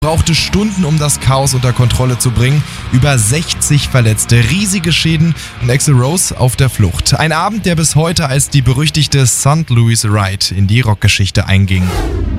Brauchte Stunden, um das Chaos unter Kontrolle zu bringen. Über 60 Verletzte, riesige Schäden und Axl Rose auf der Flucht. Ein Abend, der bis heute als die berüchtigte St. Louis Ride in die Rockgeschichte einging.